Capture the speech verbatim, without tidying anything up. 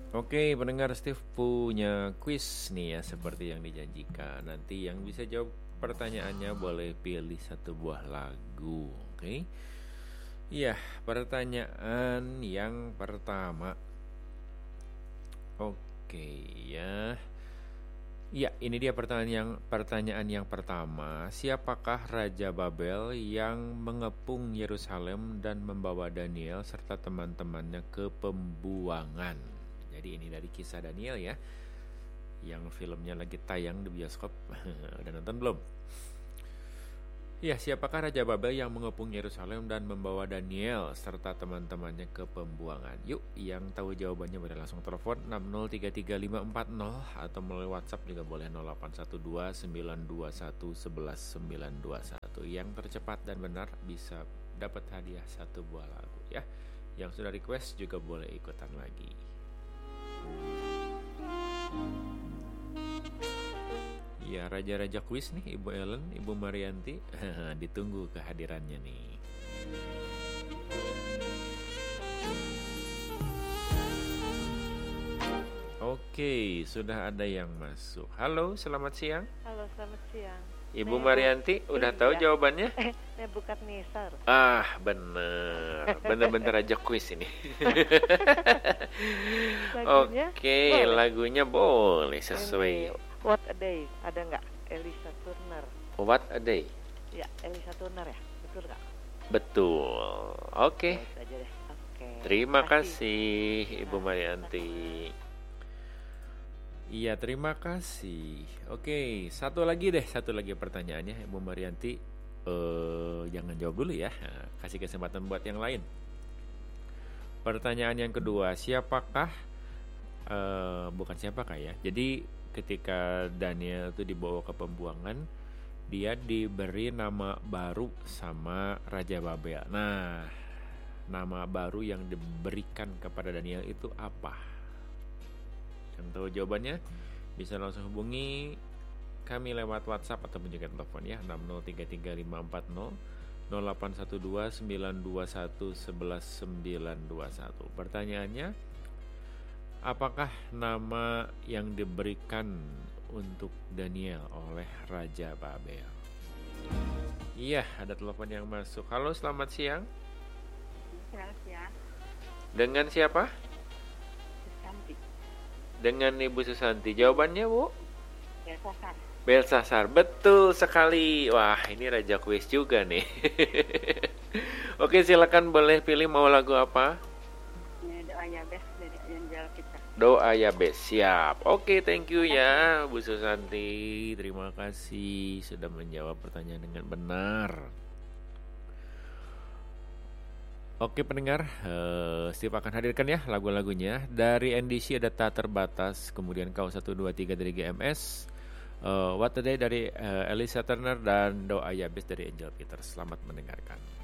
Oke, pendengar Steve punya quiz nih ya, seperti yang dijanjikan. Nanti yang bisa jawab pertanyaannya boleh pilih satu buah lagu. Oke. Iya, pertanyaan yang pertama. Oke ya. Ya, ini dia pertanyaan yang pertanyaan yang pertama. Siapakah Raja Babel yang mengepung Yerusalem dan membawa Daniel serta teman-temannya ke pembuangan? Jadi ini dari kisah Daniel ya, yang filmnya lagi tayang di bioskop. Udah nonton belum? Ya, siapakah Raja Babel yang mengepung Yerusalem dan membawa Daniel serta teman-temannya ke pembuangan? Yuk, yang tahu jawabannya boleh langsung telepon enam nol tiga tiga lima empat nol atau melalui WhatsApp juga boleh nol delapan satu dua sembilan dua satu satu satu sembilan dua satu. Yang tercepat dan benar bisa dapat hadiah satu buah lagu ya. Yang sudah request juga boleh ikutan lagi. Ya, raja-raja kuis nih, Ibu Ellen, Ibu Marianti. Ditunggu kehadirannya nih. Oke, sudah ada yang masuk. Halo, selamat siang. Halo, selamat siang. Ibu Marianti, udah tahu Iya. jawabannya? Eh, Nebukadnezar. Ah, bener. Bener-bener raja kuis ini. Lagunya Oke, boleh. lagunya boleh sesuai. Ini, What a Day, ada nggak? Elisa Turner. What a Day. Ya, Elisa Turner ya, betul nggak? Betul. Oke. Ya, itu aja deh. Oke. Terima kasih. kasih, Ibu Marianti. Iya, terima kasih. Oke, satu lagi deh, satu lagi pertanyaannya, Ibu Marianti. Eh, jangan jawab dulu ya. Nah, kasih kesempatan buat yang lain. Pertanyaan yang kedua, siapakah? Eh, bukan siapakah ya? Jadi ketika Daniel itu dibawa ke pembuangan, dia diberi nama baru sama Raja Babel. Nah, nama baru yang diberikan kepada Daniel itu apa? Yang tahu jawabannya bisa langsung hubungi kami lewat WhatsApp ataupun juga telepon ya, enam nol tiga tiga lima empat nol nol delapan satu dua sembilan dua satu satu satu sembilan dua satu. Pertanyaannya, apakah nama yang diberikan untuk Daniel oleh Raja Babel? Iya, ada telepon yang masuk. Halo, selamat siang. Selamat siang. Dengan siapa? Susanti. Dengan Ibu Susanti. Jawabannya, Bu? Belsasar. Belsasar. Betul sekali. Wah, ini raja kuis juga nih. Oke, silakan boleh pilih mau lagu apa? Ini doa Yabes dari Angel kita. Doa Yabes. Siap. Oke, thank you ya, Bu Susanti. Terima kasih sudah menjawab pertanyaan dengan benar. Oke pendengar, uh, Steve akan hadirkan ya lagu-lagunya. Dari N D C ada Tak Terbatas, kemudian Kau satu dua tiga dari G M S, uh, What a Day dari uh, Elisa Turner, dan Doa Yabes dari Angel Peters. Selamat mendengarkan.